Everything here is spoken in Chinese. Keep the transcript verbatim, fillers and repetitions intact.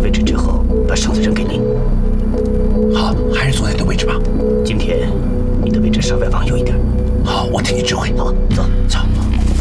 位置之后，把哨子扔给你。 好，还是坐在你的位置吧。 今天你的位置稍微往右一点。 好，我听你指挥。 好，走走。